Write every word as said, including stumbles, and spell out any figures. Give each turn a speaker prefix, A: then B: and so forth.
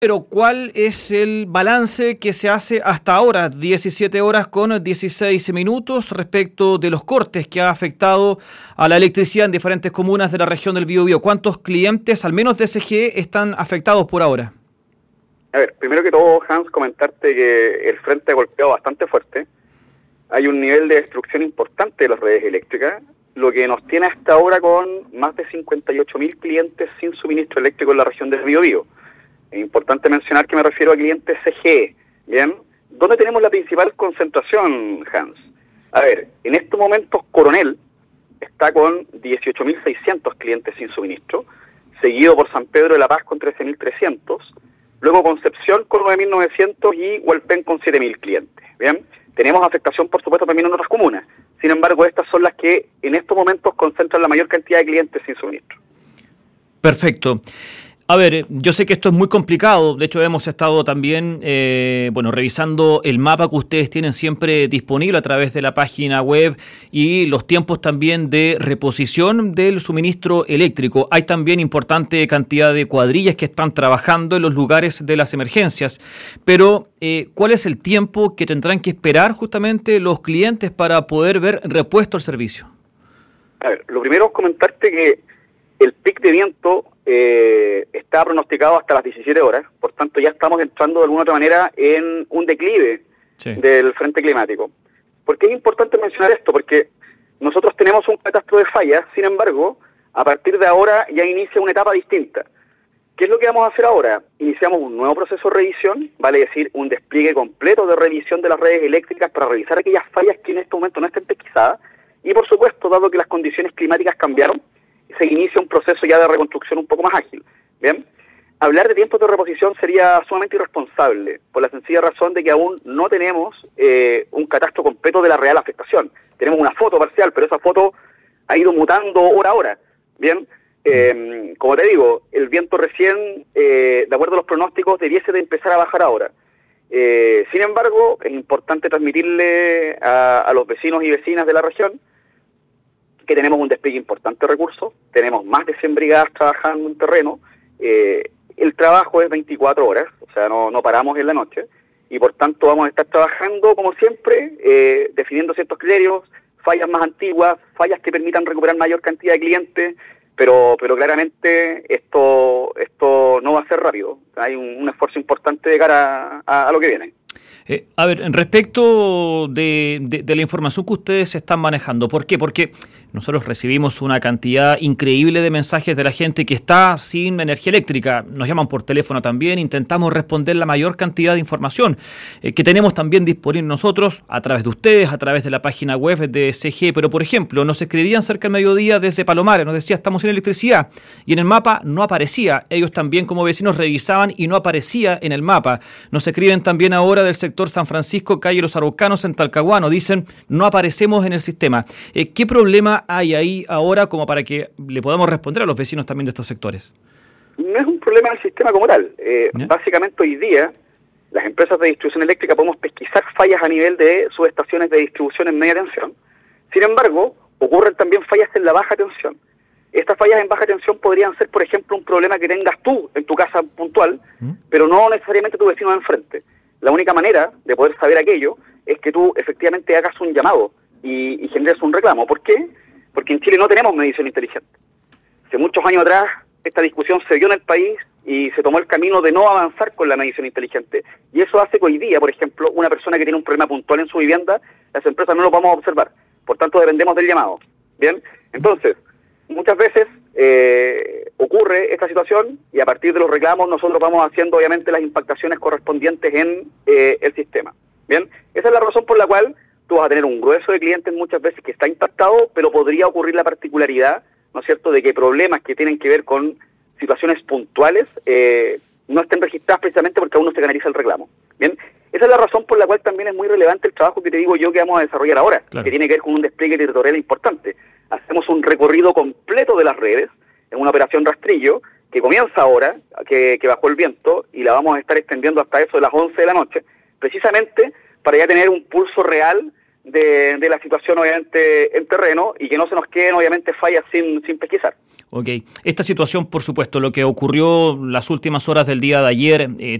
A: Pero ¿cuál es el balance que se hace hasta ahora, diecisiete horas con dieciséis minutos, respecto de los cortes que ha afectado a la electricidad en diferentes comunas de la región del Biobío? ¿Cuántos clientes, al menos de S G E, están afectados por ahora?
B: A ver, primero que todo, Hans, comentarte que el frente ha golpeado bastante fuerte. Hay un nivel de destrucción importante de las redes eléctricas, lo que nos tiene hasta ahora con más de cincuenta y ocho mil clientes sin suministro eléctrico en la región del Biobío. Es importante mencionar que me refiero a clientes C G E, ¿bien? ¿Dónde tenemos la principal concentración, Hans? A ver, en estos momentos Coronel está con dieciocho mil seiscientos clientes sin suministro, seguido por San Pedro de la Paz con trece mil trescientos, luego Concepción con nueve mil novecientos y Hualpén con siete mil clientes, ¿bien? Tenemos afectación, por supuesto, también en otras comunas. Sin embargo, estas son las que en estos momentos concentran la mayor cantidad de clientes sin suministro.
A: Perfecto. A ver, yo sé que esto es muy complicado, de hecho hemos estado también eh, bueno, revisando el mapa que ustedes tienen siempre disponible a través de la página web y los tiempos también de reposición del suministro eléctrico. Hay también importante cantidad de cuadrillas que están trabajando en los lugares de las emergencias, pero eh, ¿cuál es el tiempo que tendrán que esperar justamente los clientes para poder ver repuesto el servicio?
B: A ver, lo primero es comentarte que el pic de viento eh, está pronosticado hasta las diecisiete horas, por tanto ya estamos entrando de alguna otra manera en un declive sí. del frente climático. ¿Por qué es importante mencionar esto? Porque nosotros tenemos un catastro de fallas, sin embargo, a partir de ahora ya inicia una etapa distinta. ¿Qué es lo que vamos a hacer ahora? Iniciamos un nuevo proceso de revisión, vale decir, un despliegue completo de revisión de las redes eléctricas para revisar aquellas fallas que en este momento no estén pesquisadas, y por supuesto, dado que las condiciones climáticas cambiaron, se inicia un proceso ya de reconstrucción un poco más ágil. Bien, hablar de tiempos de reposición sería sumamente irresponsable, por la sencilla razón de que aún no tenemos eh, un catastro completo de la real afectación. Tenemos una foto parcial, pero esa foto ha ido mutando hora a hora. Bien, eh, como te digo, el viento recién, eh, de acuerdo a los pronósticos, debiese de empezar a bajar ahora. Eh, sin embargo, es importante transmitirle a, a los vecinos y vecinas de la región que tenemos un despliegue importante de recursos, tenemos más de cien brigadas trabajando en terreno, eh, el trabajo es veinticuatro horas, o sea, no, no paramos en la noche, y por tanto vamos a estar trabajando, como siempre, eh, definiendo ciertos criterios, fallas más antiguas, fallas que permitan recuperar mayor cantidad de clientes, pero pero claramente esto esto no va a ser rápido, hay un, un esfuerzo importante de cara a, a lo que viene.
A: Eh, a ver, respecto de, de, de la información que ustedes están manejando, ¿por qué? Porque nosotros recibimos una cantidad increíble de mensajes de la gente que está sin energía eléctrica, nos llaman por teléfono también, intentamos responder la mayor cantidad de información eh, que tenemos también disponible nosotros a través de ustedes, a través de la página web de S G E, pero por ejemplo, nos escribían cerca del mediodía desde Palomares, nos decía estamos sin electricidad y en el mapa no aparecía, ellos también como vecinos revisaban y no aparecía en el mapa, nos escriben también ahora del sector San Francisco, calle Los Araucanos en Talcahuano, dicen no aparecemos en el sistema. Eh, ¿Qué problema hay ahí ahora como para que le podamos responder a los vecinos también de estos sectores?
B: No es un problema del sistema como tal. Eh, básicamente hoy día las empresas de distribución eléctrica podemos pesquisar fallas a nivel de subestaciones de distribución en media tensión. Sin embargo, ocurren también fallas en la baja tensión. Estas fallas en baja tensión podrían ser, por ejemplo, un problema que tengas tú en tu casa puntual, ¿Mm? pero no necesariamente tu vecino de enfrente. La única manera de poder saber aquello es que tú efectivamente hagas un llamado y, y generes un reclamo. ¿Por qué? Porque en Chile no tenemos medición inteligente. Hace muchos años atrás esta discusión se dio en el país y se tomó el camino de no avanzar con la medición inteligente. Y eso hace que hoy día, por ejemplo, una persona que tiene un problema puntual en su vivienda, las empresas no lo vamos a observar. Por tanto, dependemos del llamado. ¿Bien? Entonces, muchas veces eh, ocurre esta situación y a partir de los reclamos nosotros vamos haciendo obviamente las impactaciones correspondientes en eh, el sistema. ¿Bien? Esa es la razón por la cual tú vas a tener un grueso de clientes muchas veces que está impactado, pero podría ocurrir la particularidad, ¿no es cierto?, de que problemas que tienen que ver con situaciones puntuales eh, no estén registradas precisamente porque aún no se canaliza el reclamo. Bien, esa es la razón por la cual también es muy relevante el trabajo que te digo yo que vamos a desarrollar ahora, claro. que tiene que ver con un despliegue territorial importante. Hacemos un recorrido completo de las redes en una operación rastrillo que comienza ahora, que, que bajó el viento, y la vamos a estar extendiendo hasta eso de las once de la noche, precisamente para ya tener un pulso real de, de la situación obviamente en terreno y que no se nos queden obviamente fallas sin, sin pesquisar.
A: Ok. Esta situación, por supuesto, lo que ocurrió las últimas horas del día de ayer, eh,